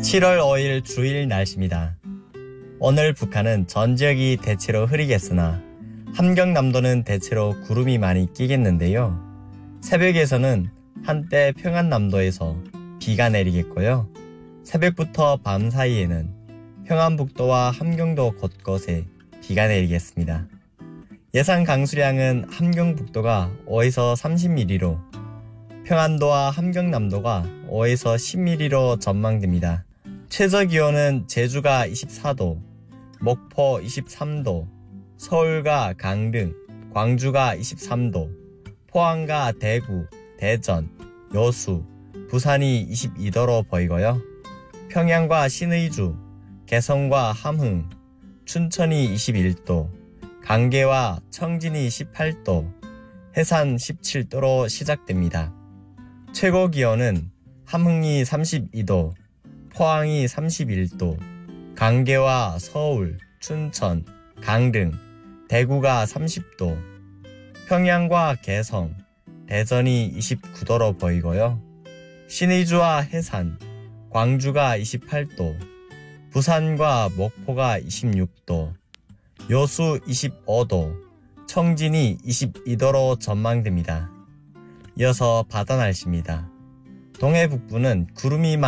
7월 5일 주일 날씨입니다. 오늘 북한은 전 지역이 대체로 흐리겠으나 함경남도는 대체로 구름이 많이 끼겠는데요. 새벽에서는 한때 평안남도에서 비가 내리겠고요. 새벽부터 밤 사이에는 평안북도와 함경도 곳곳에 비가 내리겠습니다. 예상 강수량은 함경북도가 5에서 30mm로 평안도와 함경남도가 5에서 10mm로 전망됩니다. 최저기온은 제주가 24도, 목포 23도, 서울과 강릉, 광주가 23도, 포항과 대구, 대전, 여수, 부산이 22도로 보이고요. 평양과 신의주, 개성과 함흥, 춘천이 21도, 강계와 청진이 18도, 해산 17도로 시작됩니다. 최고 기온은 함흥이 32도, 포항이 31도, 강계와 서울, 춘천, 강릉, 대구가 30도, 평양과 개성, 대전이 29도로 보이고요. 신의주와 해산, 광주가 28도, 부산과 목포가 26도, 여수 25도, 청진이 22도로 전망됩니다. 이어서 바다 날씨입니다. 동해 북부는 구름이